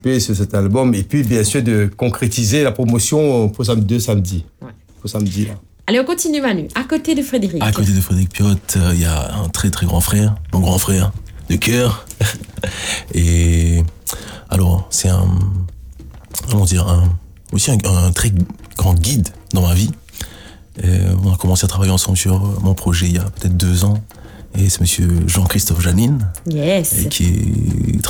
sur cet album et puis bien sûr de concrétiser la promotion pour samedi. Ouais. Pour samedi là. Allez, on continue Manu. À côté de Frédéric. À côté de Frédéric Piot, il y a un très très grand frère, mon grand frère de cœur. Et alors, c'est aussi un très grand guide dans ma vie. On a commencé à travailler ensemble sur mon projet il y a peut-être 2 ans. Et c'est monsieur Jean-Christophe Janine. Yes. Qui est